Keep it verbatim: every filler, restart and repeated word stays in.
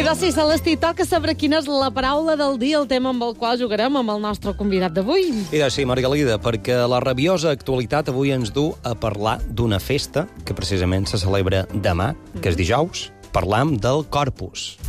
I doncs sí, Celestí, toca saber quina és la paraula del dia, el tema amb el qual jugarem amb el nostre convidat d'avui. I doncs sí, Margalida, perquè la rabiosa actualitat avui ens du a parlar d'una festa que precisament se celebra demà, que és dijous. Parlam del Corpus.